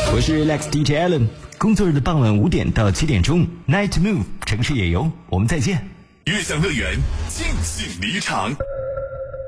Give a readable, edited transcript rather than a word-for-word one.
我是 Relax DJ Allen， 工作日的傍晚5点到7点钟 ，Night Move 城市野游，我们再见。 悦享乐园，尽兴离场。